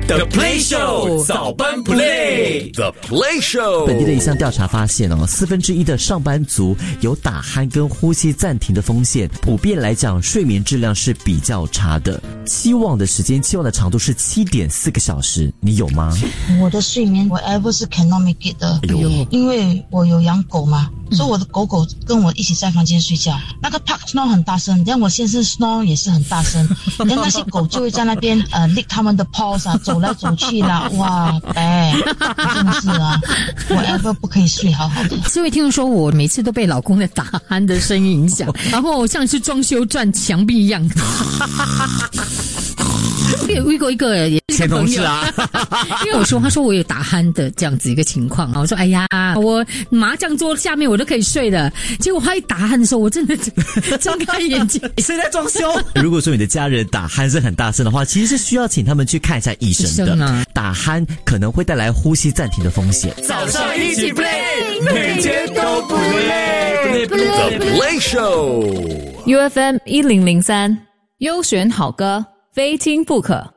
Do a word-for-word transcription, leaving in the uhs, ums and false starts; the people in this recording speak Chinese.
The Play Show 早班 Play The Play Show。 本地的一项调查发现哦，四分之一的上班族有打鼾跟呼吸暂停的风险。普遍来讲，睡眠质量是比较差的。期望的时间，期望的长度是七点四个小时，你有吗？ 我的睡眠我 ever 是 cannot make it 的， 哎呦， 因为我有养狗嘛。所以我的狗狗跟我一起在房间睡觉，那个 park snore 很大声，但我先生 snore 也是很大声，但那些狗就会在那边呃 lick 他们的 paws 啊，走来走去啦，哇，哎，真的是啊，我 ever 不可以睡好好的。 这位听众说，我每次都被老公的打鼾的声音影响，然后像是装修转墙壁一样。有遇过一个也是一个朋友啊，因为我说他说我有打鼾的这样子一个情况，我说哎呀，我麻将桌下面我都可以睡的，结果他一打鼾的时候，我真的睁开眼睛， 谁在装修？如果说你的家人打鼾是很大声的话，其实是需要请他们去看一下医生的。 医生啊， 打鼾可能会带来呼吸暂停的风险。 早上一起 play， 每天都不累。 The Play Show。 U F M 一零零三，优选好歌，非听不可。